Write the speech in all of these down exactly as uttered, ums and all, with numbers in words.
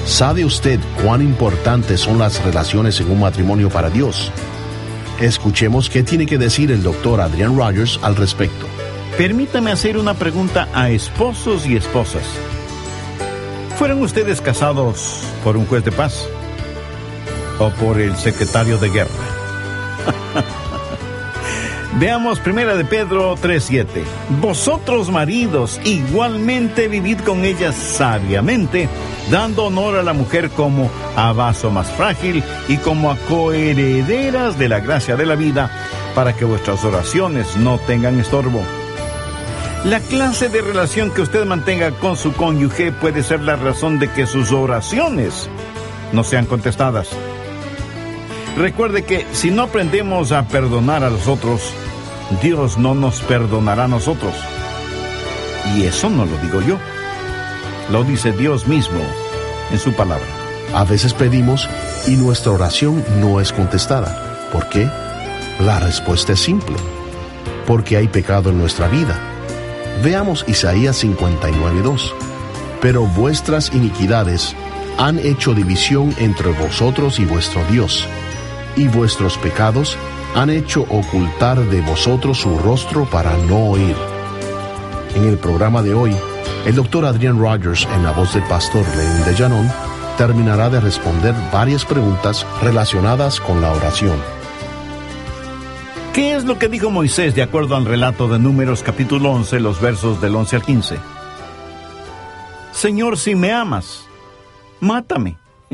¿Sabe usted cuán importantes son las relaciones en un matrimonio para Dios? Escuchemos qué tiene que decir el doctor Adrian Rogers al respecto. Permítame hacer una pregunta a esposos y esposas. ¿Fueron ustedes casados por un juez de paz o por el secretario de guerra? Veamos primera de Pedro tres siete. Vosotros, maridos, igualmente vivid con ellas sabiamente, dando honor a la mujer como a vaso más frágil y como a coherederas de la gracia de la vida, para que vuestras oraciones no tengan estorbo. La clase de relación que usted mantenga con su cónyuge puede ser la razón de que sus oraciones no sean contestadas. Recuerde que si no aprendemos a perdonar a los otros, Dios no nos perdonará a nosotros. Y eso no lo digo yo, lo dice Dios mismo en su palabra. A veces pedimos y nuestra oración no es contestada. ¿Por qué? La respuesta es simple: porque hay pecado en nuestra vida. Veamos Isaías cincuenta y nueve dos. Pero vuestras iniquidades han hecho división entre vosotros y vuestro Dios, y vuestros pecados han hecho ocultar de vosotros su rostro para no oír. En el programa de hoy, el doctor Adrian Rogers, en la voz del pastor León de Llanón, terminará de responder varias preguntas relacionadas con la oración. ¿Qué es lo que dijo Moisés de acuerdo al relato de Números capítulo once, los versos del once al quince? Señor, si me amas, mátame.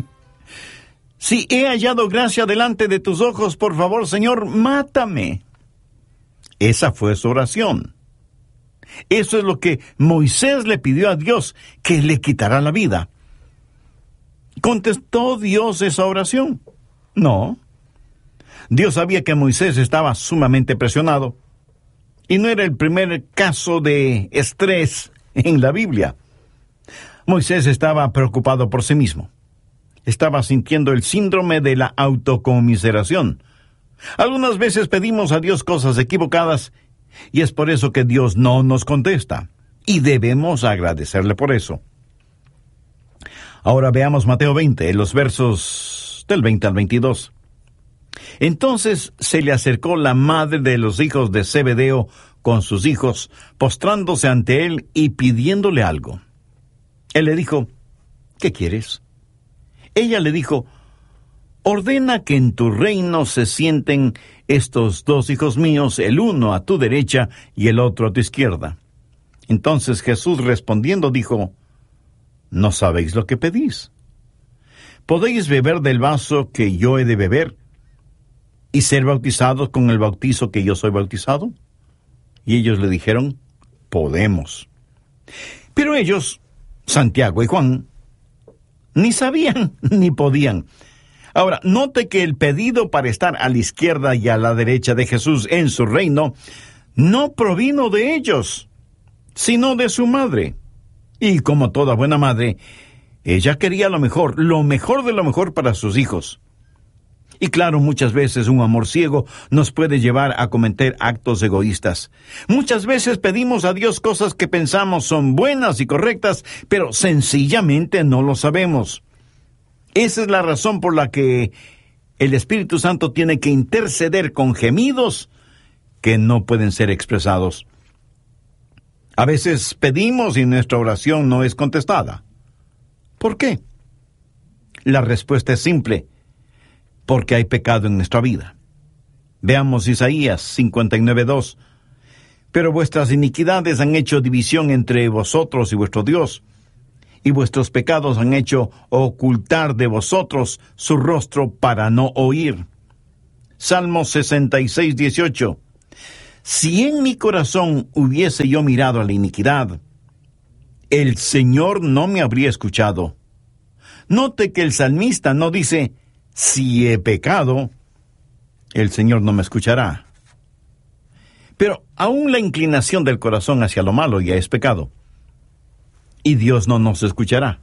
Si he hallado gracia delante de tus ojos, por favor, Señor, mátame. Esa fue su oración. Eso es lo que Moisés le pidió a Dios, que le quitará la vida. ¿Contestó Dios esa oración? No. Dios sabía que Moisés estaba sumamente presionado, y no era el primer caso de estrés en la Biblia. Moisés estaba preocupado por sí mismo. Estaba sintiendo el síndrome de la autocomiseración. Algunas veces pedimos a Dios cosas equivocadas, y es por eso que Dios no nos contesta, y debemos agradecerle por eso. Ahora veamos Mateo veinte, los versos del veinte al veintidós. Entonces se le acercó la madre de los hijos de Zebedeo con sus hijos, postrándose ante él y pidiéndole algo. Él le dijo: ¿qué quieres? Ella le dijo: ordena que en tu reino se sienten estos dos hijos míos, el uno a tu derecha y el otro a tu izquierda. Entonces Jesús respondiendo dijo: no sabéis lo que pedís. ¿Podéis beber del vaso que yo he de beber y ser bautizados con el bautizo que yo soy bautizado? Y ellos le dijeron: podemos. Pero ellos, Santiago y Juan, ni sabían ni podían. Ahora, note que el pedido para estar a la izquierda y a la derecha de Jesús en su reino no provino de ellos, sino de su madre. Y como toda buena madre, ella quería lo mejor, lo mejor de lo mejor para sus hijos. Y claro, muchas veces un amor ciego nos puede llevar a cometer actos egoístas. Muchas veces pedimos a Dios cosas que pensamos son buenas y correctas, pero sencillamente no lo sabemos. Esa es la razón por la que el Espíritu Santo tiene que interceder con gemidos que no pueden ser expresados. A veces pedimos y nuestra oración no es contestada. ¿Por qué? La respuesta es simple: porque hay pecado en nuestra vida. Veamos Isaías cincuenta y nueve dos. Pero vuestras iniquidades han hecho división entre vosotros y vuestro Dios, y vuestros pecados han hecho ocultar de vosotros su rostro para no oír. Salmo sesenta y seis dieciocho. Si en mi corazón hubiese yo mirado a la iniquidad, el Señor no me habría escuchado. Note que el salmista no dice: si he pecado, el Señor no me escuchará. Pero aún la inclinación del corazón hacia lo malo ya es pecado, y Dios no nos escuchará.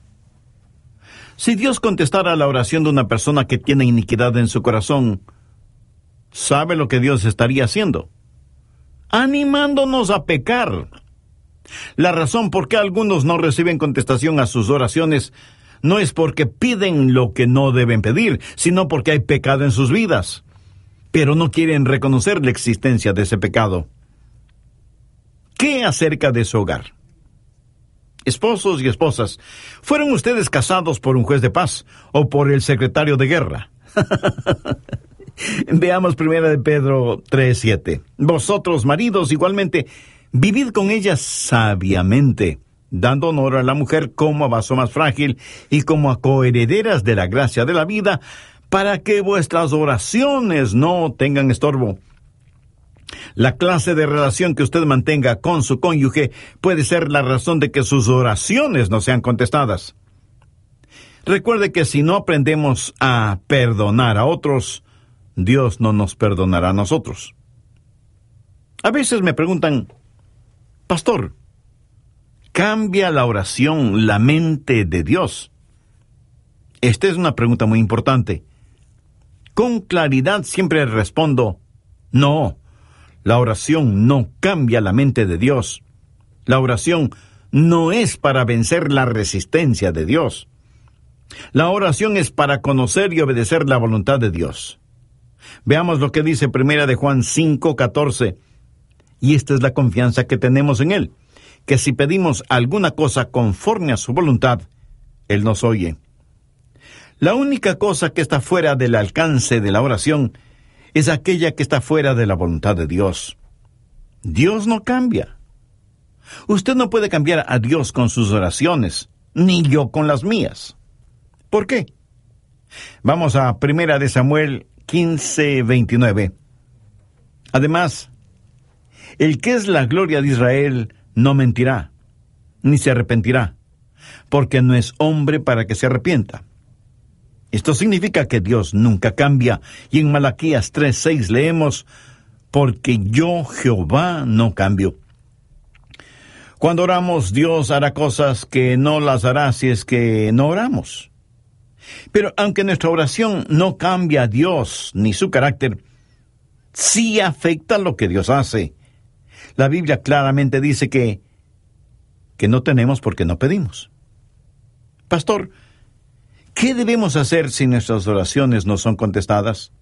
Si Dios contestara la oración de una persona que tiene iniquidad en su corazón, ¿sabe lo que Dios estaría haciendo? Animándonos a pecar. La razón por qué algunos no reciben contestación a sus oraciones no es porque piden lo que no deben pedir, sino porque hay pecado en sus vidas, pero no quieren reconocer la existencia de ese pecado. ¿Qué acerca de su hogar? Esposos y esposas, ¿fueron ustedes casados por un juez de paz o por el secretario de guerra? Veamos primera de Pedro tres siete. Vosotros, maridos, igualmente, vivid con ellas sabiamente, dando honor a la mujer como a vaso más frágil y como a coherederas de la gracia de la vida, para que vuestras oraciones no tengan estorbo. La clase de relación que usted mantenga con su cónyuge puede ser la razón de que sus oraciones no sean contestadas. Recuerde que si no aprendemos a perdonar a otros, Dios no nos perdonará a nosotros. A veces me preguntan, pastor, ¿cambia la oración la mente de Dios? Esta es una pregunta muy importante. Con claridad siempre respondo, no, la oración no cambia la mente de Dios. La oración no es para vencer la resistencia de Dios. La oración es para conocer y obedecer la voluntad de Dios. Veamos lo que dice primera de Juan cinco catorce. Y esta es la confianza que tenemos en Él, que si pedimos alguna cosa conforme a su voluntad, Él nos oye. La única cosa que está fuera del alcance de la oración es aquella que está fuera de la voluntad de Dios. Dios no cambia. Usted no puede cambiar a Dios con sus oraciones, ni yo con las mías. ¿Por qué? Vamos a primera de Samuel quince veintinueve. Además, el que es la gloria de Israel no mentirá, ni se arrepentirá, porque no es hombre para que se arrepienta. Esto significa que Dios nunca cambia, y en Malaquías tres seis leemos, porque yo, Jehová, no cambio. Cuando oramos, Dios hará cosas que no las hará si es que no oramos. Pero aunque nuestra oración no cambia a Dios ni su carácter, sí afecta lo que Dios hace. La Biblia claramente dice que, que no tenemos porque no pedimos. Pastor, ¿qué debemos hacer si nuestras oraciones no son contestadas?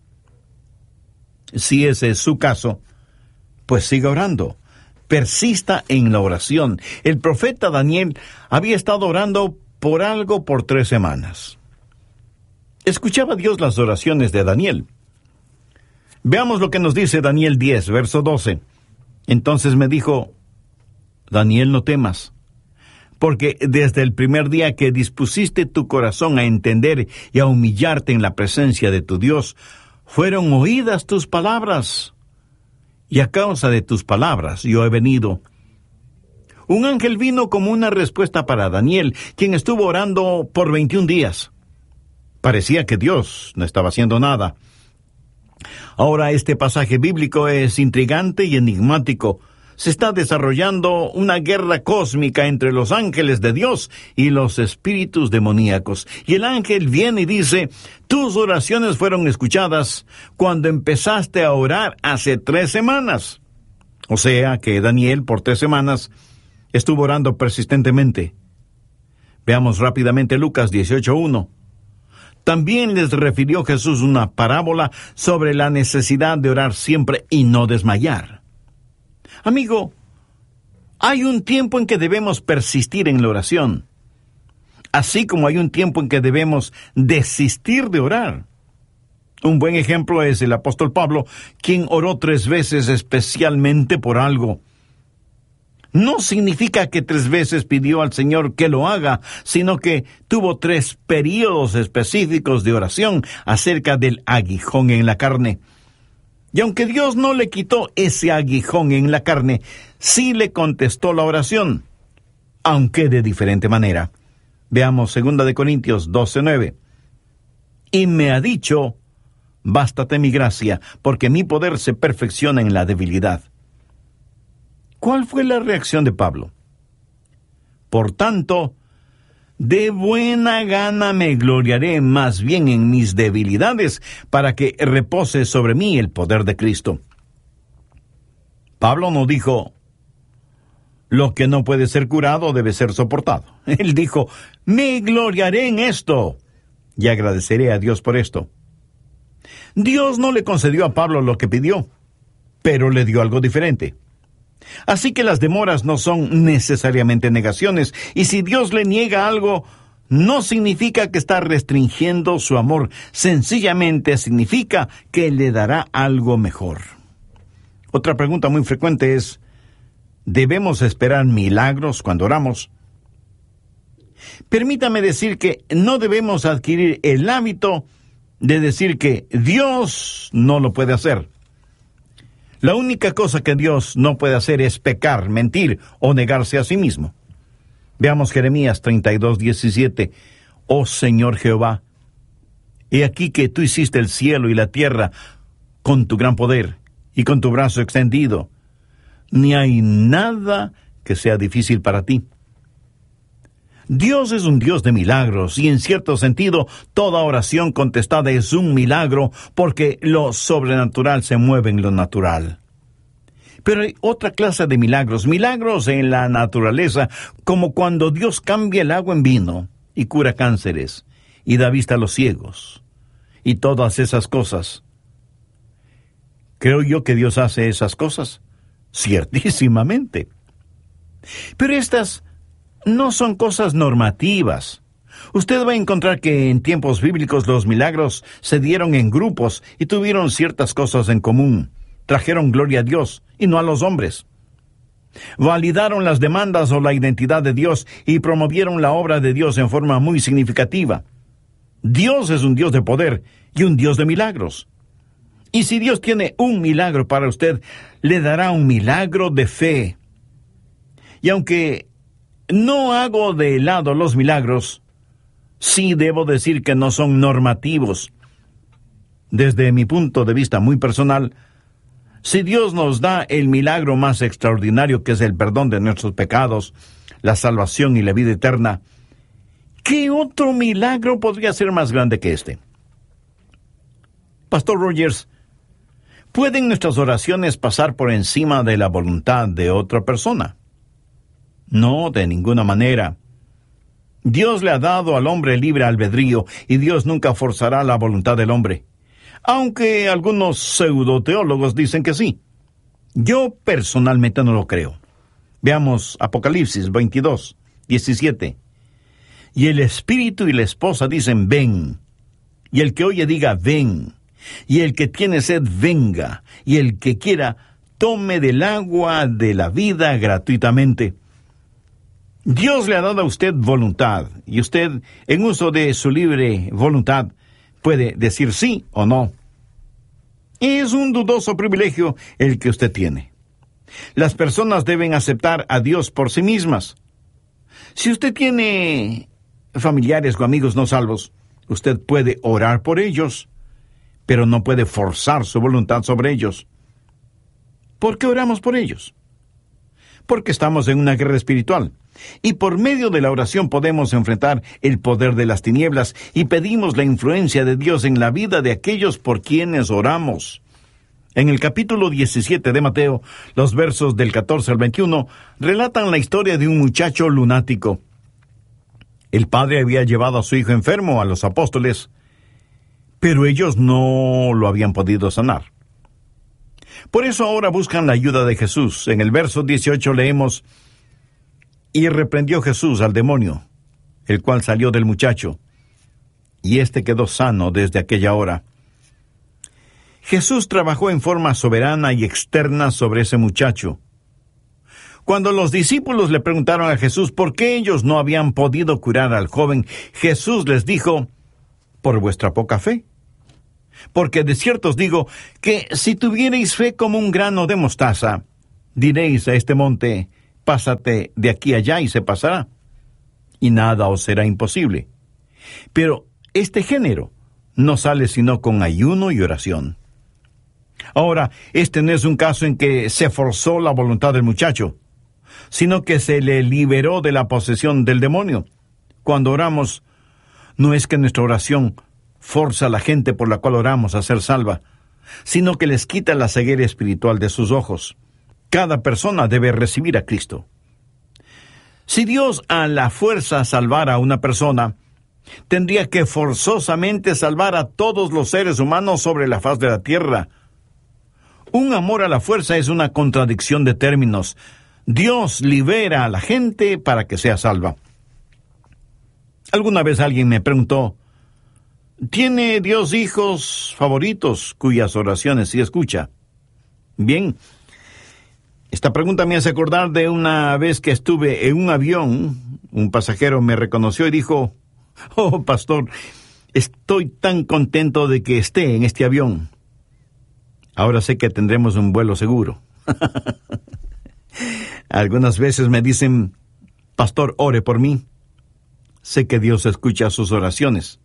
Si ese es su caso, pues siga orando. Persista en la oración. El profeta Daniel había estado orando por algo por tres semanas. Escuchaba Dios las oraciones de Daniel. Veamos lo que nos dice Daniel diez, verso doce. Entonces me dijo, Daniel, no temas, porque desde el primer día que dispusiste tu corazón a entender y a humillarte en la presencia de tu Dios, fueron oídas tus palabras, y a causa de tus palabras yo he venido. Un ángel vino como una respuesta para Daniel, quien estuvo orando por veintiún días. Parecía que Dios no estaba haciendo nada. Ahora este pasaje bíblico es intrigante y enigmático. Se está desarrollando una guerra cósmica entre los ángeles de Dios y los espíritus demoníacos. Y el ángel viene y dice, tus oraciones fueron escuchadas cuando empezaste a orar hace tres semanas. O sea que Daniel por tres semanas estuvo orando persistentemente. Veamos rápidamente Lucas dieciocho uno. También les refirió Jesús una parábola sobre la necesidad de orar siempre y no desmayar. Amigo, hay un tiempo en que debemos persistir en la oración, así como hay un tiempo en que debemos desistir de orar. Un buen ejemplo es el apóstol Pablo, quien oró tres veces especialmente por algo. No significa que tres veces pidió al Señor que lo haga, sino que tuvo tres períodos específicos de oración acerca del aguijón en la carne. Y aunque Dios no le quitó ese aguijón en la carne, sí le contestó la oración, aunque de diferente manera. Veamos segunda de Corintios doce nueve. Y me ha dicho, bástate mi gracia, porque mi poder se perfecciona en la debilidad. ¿Cuál fue la reacción de Pablo? Por tanto, de buena gana me gloriaré más bien en mis debilidades, para que repose sobre mí el poder de Cristo. Pablo no dijo, Lo que no puede ser curado debe ser soportado. Él dijo, me gloriaré en esto y agradeceré a Dios por esto. Dios no le concedió a Pablo lo que pidió, pero le dio algo diferente. Así que las demoras no son necesariamente negaciones, y si Dios le niega algo, no significa que está restringiendo su amor, sencillamente significa que le dará algo mejor. Otra pregunta muy frecuente es, ¿debemos esperar milagros cuando oramos? Permítame decir que no debemos adquirir el hábito de decir que Dios no lo puede hacer. La única cosa que Dios no puede hacer es pecar, mentir o negarse a sí mismo. Veamos Jeremías treinta y dos, diecisiete. Oh Señor Jehová, he aquí que tú hiciste el cielo y la tierra con tu gran poder y con tu brazo extendido. Ni hay nada que sea difícil para ti. Dios es un Dios de milagros, y en cierto sentido, toda oración contestada es un milagro, porque lo sobrenatural se mueve en lo natural. Pero hay otra clase de milagros, milagros en la naturaleza, como cuando Dios cambia el agua en vino, y cura cánceres, y da vista a los ciegos, y todas esas cosas. ¿Creo yo que Dios hace esas cosas? Ciertísimamente. Pero estas no son cosas normativas. Usted va a encontrar que en tiempos bíblicos los milagros se dieron en grupos y tuvieron ciertas cosas en común. Trajeron gloria a Dios y no a los hombres. Validaron las demandas o la identidad de Dios y promovieron la obra de Dios en forma muy significativa. Dios es un Dios de poder y un Dios de milagros. Y si Dios tiene un milagro para usted, le dará un milagro de fe. Y aunque no hago de lado los milagros, sí debo decir que no son normativos. Desde mi punto de vista muy personal, si Dios nos da el milagro más extraordinario, que es el perdón de nuestros pecados, la salvación y la vida eterna, ¿qué otro milagro podría ser más grande que este? Pastor Rogers, ¿pueden nuestras oraciones pasar por encima de la voluntad de otra persona? No, de ninguna manera. Dios le ha dado al hombre libre albedrío, y Dios nunca forzará la voluntad del hombre, aunque algunos pseudoteólogos dicen que sí. Yo personalmente no lo creo. Veamos Apocalipsis veintidós, diecisiete. Y el espíritu y la esposa dicen, ven. Y el que oye diga, ven. Y el que tiene sed, venga. Y el que quiera, tome del agua de la vida gratuitamente. Dios le ha dado a usted voluntad, y usted, en uso de su libre voluntad, puede decir sí o no. Es un dudoso privilegio el que usted tiene. Las personas deben aceptar a Dios por sí mismas. Si usted tiene familiares o amigos no salvos, usted puede orar por ellos, pero no puede forzar su voluntad sobre ellos. ¿Por qué oramos por ellos? Porque estamos en una guerra espiritual, y por medio de la oración podemos enfrentar el poder de las tinieblas, y pedimos la influencia de Dios en la vida de aquellos por quienes oramos. En el capítulo diecisiete de Mateo, los versos del catorce al veintiuno, relatan la historia de un muchacho lunático. El padre había llevado a su hijo enfermo a los apóstoles, pero ellos no lo habían podido sanar. Por eso ahora buscan la ayuda de Jesús. En el verso dieciocho leemos, y reprendió Jesús al demonio, el cual salió del muchacho, y éste quedó sano desde aquella hora. Jesús trabajó en forma soberana y externa sobre ese muchacho. Cuando los discípulos le preguntaron a Jesús por qué ellos no habían podido curar al joven, Jesús les dijo, por vuestra poca fe. Porque de cierto os digo que si tuvierais fe como un grano de mostaza, diréis a este monte, pásate de aquí allá, y se pasará, y nada os será imposible. Pero este género no sale sino con ayuno y oración. Ahora, este no es un caso en que se forzó la voluntad del muchacho, sino que se le liberó de la posesión del demonio. Cuando oramos, no es que nuestra oración forza a la gente por la cual oramos a ser salva, sino que les quita la ceguera espiritual de sus ojos. Cada persona debe recibir a Cristo. Si Dios a la fuerza salvara a una persona, tendría que forzosamente salvar a todos los seres humanos sobre la faz de la tierra. Un amor a la fuerza es una contradicción de términos. Dios libera a la gente para que sea salva. Alguna vez alguien me preguntó, ¿tiene Dios hijos favoritos cuyas oraciones sí escucha? Bien, esta pregunta me hace acordar de una vez que estuve en un avión. Un pasajero me reconoció y dijo, oh, pastor, estoy tan contento de que esté en este avión. Ahora sé que tendremos un vuelo seguro. Algunas veces me dicen, pastor, ore por mí. Sé que Dios escucha sus oraciones.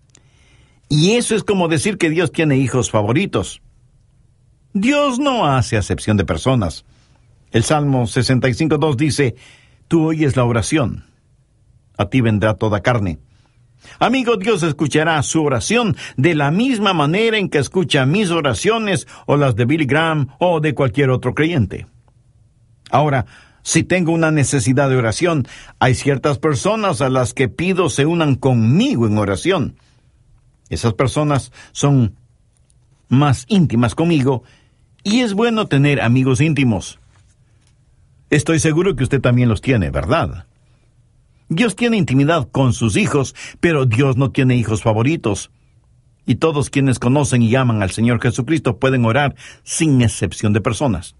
Y eso es como decir que Dios tiene hijos favoritos. Dios no hace acepción de personas. El Salmo sesenta y cinco dos dice, tú oyes la oración, a ti vendrá toda carne. Amigo, Dios escuchará su oración de la misma manera en que escucha mis oraciones o las de Billy Graham o de cualquier otro creyente. Ahora, si tengo una necesidad de oración, hay ciertas personas a las que pido se unan conmigo en oración. Esas personas son más íntimas conmigo y es bueno tener amigos íntimos. Estoy seguro que usted también los tiene, ¿verdad? Dios tiene intimidad con sus hijos, pero Dios no tiene hijos favoritos. Y todos quienes conocen y aman al Señor Jesucristo pueden orar sin excepción de personas.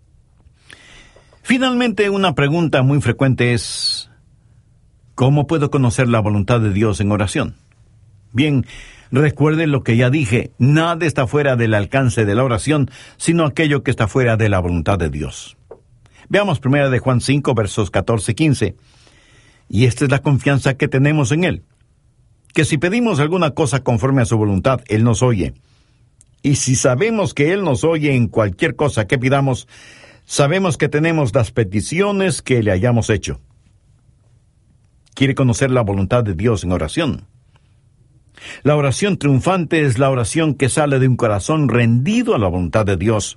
Finalmente, una pregunta muy frecuente es, ¿cómo puedo conocer la voluntad de Dios en oración? Bien, recuerde lo que ya dije, nada está fuera del alcance de la oración, sino aquello que está fuera de la voluntad de Dios. Veamos primera de Juan cinco, versos catorce y quince. Y esta es la confianza que tenemos en Él, que si pedimos alguna cosa conforme a su voluntad, Él nos oye. Y si sabemos que Él nos oye en cualquier cosa que pidamos, sabemos que tenemos las peticiones que le hayamos hecho. ¿Quiere conocer la voluntad de Dios en oración? La oración triunfante es la oración que sale de un corazón rendido a la voluntad de Dios.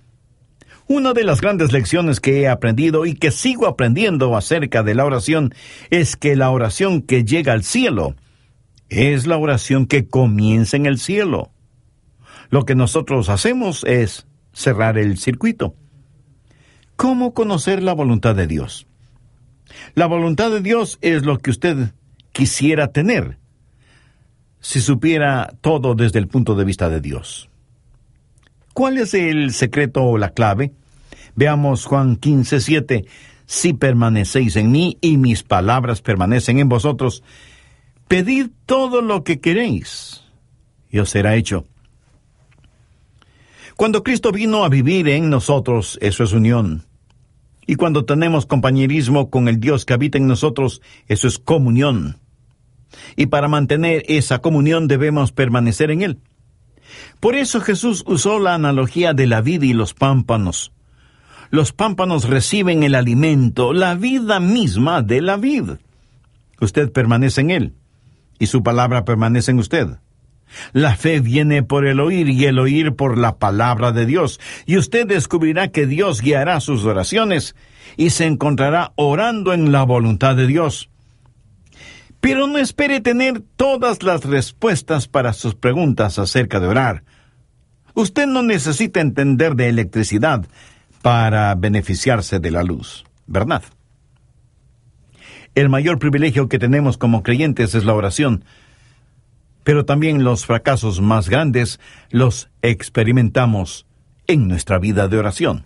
Una de las grandes lecciones que he aprendido y que sigo aprendiendo acerca de la oración es que la oración que llega al cielo es la oración que comienza en el cielo. Lo que nosotros hacemos es cerrar el circuito. ¿Cómo conocer la voluntad de Dios? La voluntad de Dios es lo que usted quisiera tener si supiera todo desde el punto de vista de Dios. ¿Cuál es el secreto o la clave? Veamos Juan quince siete. Si permanecéis en mí y mis palabras permanecen en vosotros, pedid todo lo que queréis y os será hecho. Cuando Cristo vino a vivir en nosotros, eso es unión. Y cuando tenemos compañerismo con el Dios que habita en nosotros, eso es comunión. Y para mantener esa comunión debemos permanecer en Él. Por eso Jesús usó la analogía de la vid y los pámpanos. Los pámpanos reciben el alimento, la vida misma de la vid. Usted permanece en Él, y su palabra permanece en usted. La fe viene por el oír y el oír por la palabra de Dios, y usted descubrirá que Dios guiará sus oraciones y se encontrará orando en la voluntad de Dios. Pero no espere tener todas las respuestas para sus preguntas acerca de orar. Usted no necesita entender de electricidad para beneficiarse de la luz, ¿verdad? El mayor privilegio que tenemos como creyentes es la oración, pero también los fracasos más grandes los experimentamos en nuestra vida de oración.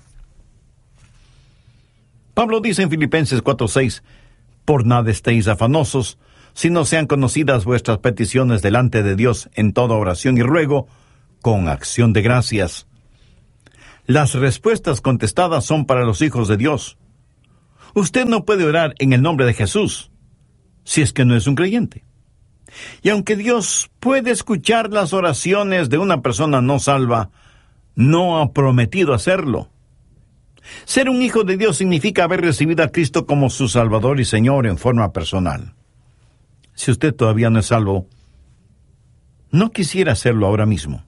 Pablo dice en Filipenses cuatro seis, por nada estéis afanosos, sino sean conocidas vuestras peticiones delante de Dios en toda oración y ruego, con acción de gracias. Las respuestas contestadas son para los hijos de Dios. Usted no puede orar en el nombre de Jesús si es que no es un creyente. Y aunque Dios puede escuchar las oraciones de una persona no salva, no ha prometido hacerlo. Ser un hijo de Dios significa haber recibido a Cristo como su Salvador y Señor en forma personal. Si usted todavía no es salvo, no quisiera hacerlo ahora mismo.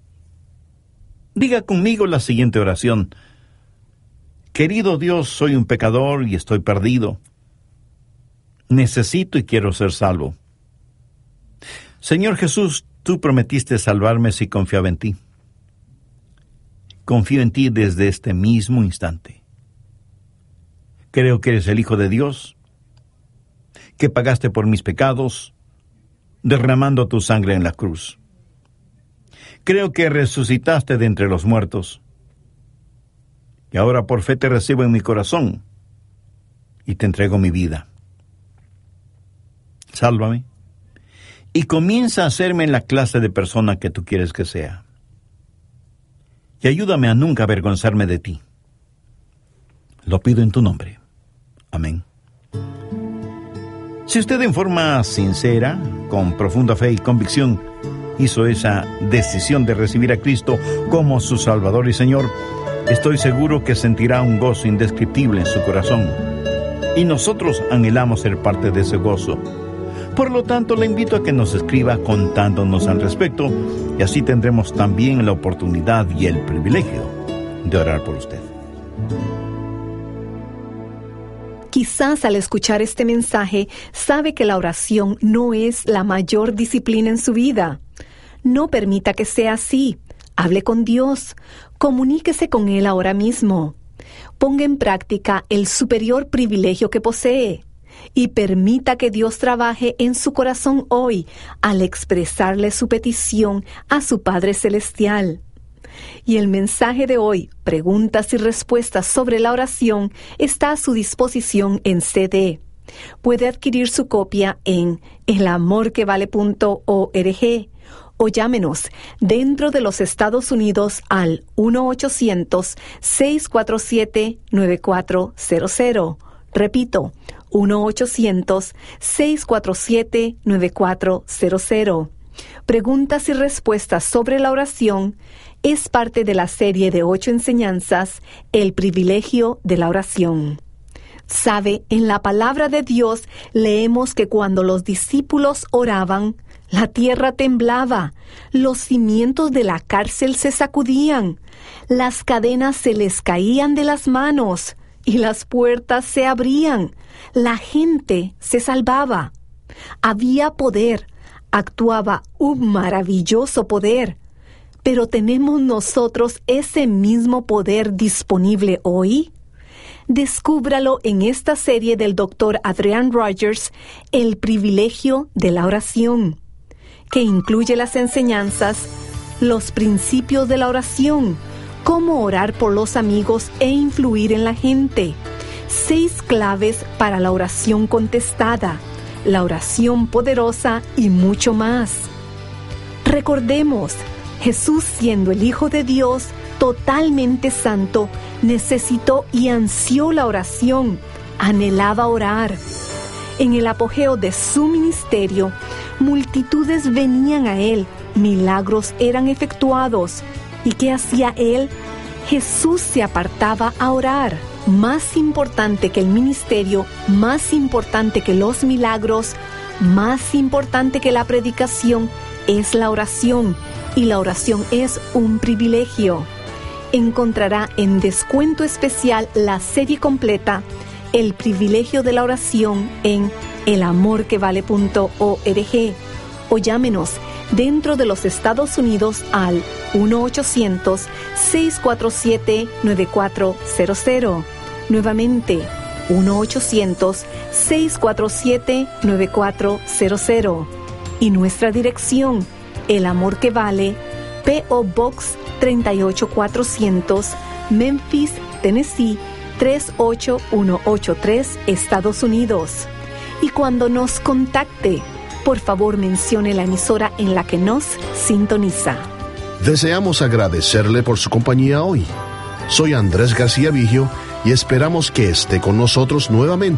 Diga conmigo la siguiente oración. Querido Dios, soy un pecador y estoy perdido. Necesito y quiero ser salvo. Señor Jesús, tú prometiste salvarme si confiaba en ti. Confío en ti desde este mismo instante. Creo que eres el Hijo de Dios, que pagaste por mis pecados, derramando tu sangre en la cruz. Creo que resucitaste de entre los muertos. Y ahora por fe te recibo en mi corazón y te entrego mi vida. Sálvame y comienza a hacerme la clase de persona que tú quieres que sea. Y ayúdame a nunca avergonzarme de ti. Lo pido en tu nombre. Amén. Si usted en forma sincera, con profunda fe y convicción, hizo esa decisión de recibir a Cristo como su Salvador y Señor, estoy seguro que sentirá un gozo indescriptible en su corazón. Y nosotros anhelamos ser parte de ese gozo. Por lo tanto, le invito a que nos escriba contándonos al respecto, y así tendremos también la oportunidad y el privilegio de orar por usted. Quizás al escuchar este mensaje, sabe que la oración no es la mayor disciplina en su vida. No permita que sea así. Hable con Dios. Comuníquese con Él ahora mismo. Ponga en práctica el superior privilegio que posee. Y permita que Dios trabaje en su corazón hoy al expresarle su petición a su Padre Celestial. Y el mensaje de hoy, preguntas y respuestas sobre la oración, está a su disposición en C D. Puede adquirir su copia en el amor que vale punto org o llámenos dentro de los Estados Unidos al uno ochocientos, seis cuatro siete, nueve cuatro cero cero. Repito, uno ochocientos, seis cuatro siete, nueve cuatro cero cero. Preguntas y respuestas sobre la oración es parte de la serie de ocho enseñanzas, El privilegio de la oración. Sabe, en la palabra de Dios leemos que cuando los discípulos oraban, la tierra temblaba, los cimientos de la cárcel se sacudían, las cadenas se les caían de las manos y las puertas se abrían. La gente se salvaba. Había poder, actuaba un maravilloso poder. Pero ¿tenemos nosotros ese mismo poder disponible hoy? Descúbralo en esta serie del doctor Adrian Rogers, El privilegio de la oración, que incluye las enseñanzas, los principios de la oración, cómo orar por los amigos e influir en la gente, seis claves para la oración contestada, la oración poderosa y mucho más. Recordemos, Jesús, siendo el Hijo de Dios, totalmente santo, necesitó y ansió la oración, anhelaba orar. En el apogeo de su ministerio, multitudes venían a Él, milagros eran efectuados. ¿Y qué hacía Él? Jesús se apartaba a orar. Más importante que el ministerio, más importante que los milagros, más importante que la predicación, es la oración. Y la oración es un privilegio. Encontrará en descuento especial la serie completa, El privilegio de la oración, en el amor que vale punto org o llámenos dentro de los Estados Unidos al uno ochocientos, seis cuatro siete, nueve cuatro cero cero. Nuevamente, uno ochocientos, seis cuatro siete, nueve cuatro cero cero. Y nuestra dirección, El Amor que Vale, P O Box treinta y ocho cuatrocientos, Memphis, Tennessee tres ocho uno ocho tres, Estados Unidos. Y cuando nos contacte, por favor mencione la emisora en la que nos sintoniza. Deseamos agradecerle por su compañía hoy. Soy Andrés García Vigio y esperamos que esté con nosotros nuevamente